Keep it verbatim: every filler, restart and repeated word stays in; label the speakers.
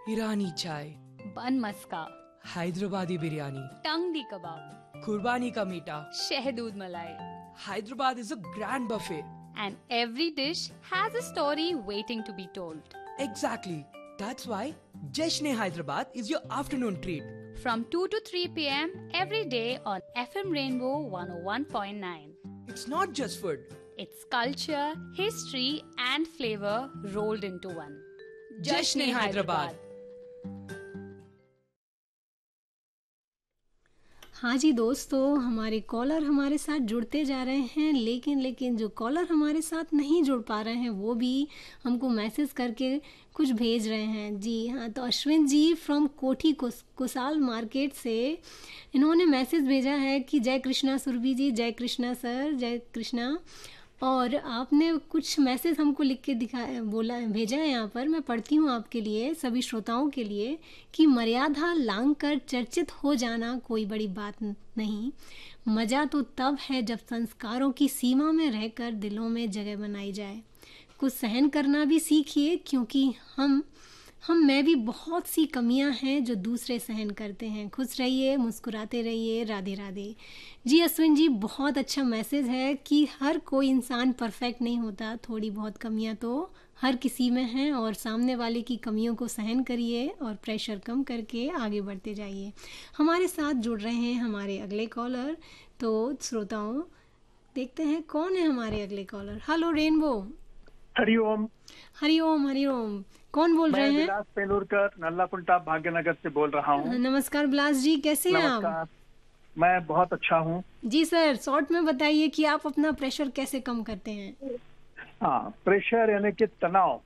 Speaker 1: ईरानी चाय,
Speaker 2: बन मस्का,
Speaker 1: हैदराबादी बिरयानी,
Speaker 2: टंगडी कबाब,
Speaker 1: कुर्बानी का मीठा,
Speaker 2: शहदूद मलाई.
Speaker 1: Hyderabad is a grand buffet.
Speaker 2: And every dish has a story waiting to be told.
Speaker 1: Exactly. That's why Jashn-e-Hyderabad is your afternoon treat.
Speaker 2: From two to three p.m. every day on F M Rainbow one oh one point nine.
Speaker 1: It's not just food.
Speaker 2: It's culture, history and flavor rolled into one.
Speaker 1: Jashn-e-Hyderabad.
Speaker 3: हाँ जी दोस्तों, हमारे collar हमारे साथ जुड़ते जा रहे हैं, लेकिन लेकिन जो कॉलर हमारे साथ नहीं जुड़ पा रहे हैं वो भी हमको मैसेज करके कुछ भेज रहे हैं. जी हाँ, तो अश्विन जी फ्रॉम कोठी कुस, कुसाल मार्केट से इन्होंने मैसेज भेजा है कि जय कृष्णा सुरभि जी, जय कृष्णा सर, जय कृष्णा. और आपने कुछ मैसेज हमको लिख के दिखा बोला भेजा है यहाँ पर. मैं पढ़ती हूँ आपके लिए, सभी श्रोताओं के लिए, कि मर्यादा लांघ कर चर्चित हो जाना कोई बड़ी बात नहीं. मज़ा तो तब है जब संस्कारों की सीमा में रहकर दिलों में जगह बनाई जाए. कुछ सहन करना भी सीखिए, क्योंकि हम हम में भी बहुत सी कमियां हैं जो दूसरे सहन करते हैं. खुश रहिए, मुस्कुराते रहिए. राधे राधे. जी अश्विन जी, बहुत अच्छा मैसेज है कि हर कोई इंसान परफेक्ट नहीं होता. थोड़ी बहुत कमियां तो हर किसी में हैं और सामने वाले की कमियों को सहन करिए और प्रेशर कम करके आगे बढ़ते जाइए. हमारे साथ जुड़ रहे हैं हमारे अगले कॉलर. तो श्रोताओं, देखते हैं कौन है हमारे अगले collar. Hello rainbow.
Speaker 4: Hariom.
Speaker 3: Hariom Hariom. कौन बोल रहे हैं?
Speaker 4: मैं विलास पेलूरकर नल्लाकुंटा भाग्यनगर से बोल रहा हूँ.
Speaker 3: नमस्कार विलास जी, कैसे हैं आप?
Speaker 4: मैं बहुत अच्छा हूँ.
Speaker 3: जी सर, शॉर्ट में बताइए कि आप अपना प्रेशर कैसे कम करते हैं?
Speaker 4: हाँ, प्रेशर यानी कि तनाव